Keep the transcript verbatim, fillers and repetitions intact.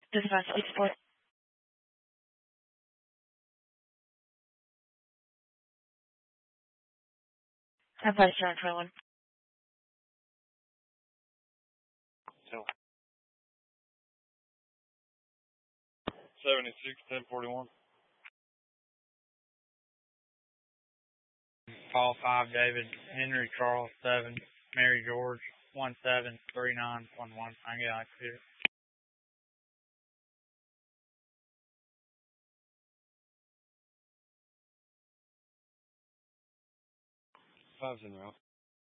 Dispatch eight four. Advice John twenty-one. So. seventy-six, ten forty-one. Paul five, David, Henry Charles seven, Mary George one seven three nine one one. I get out here. Five's in route.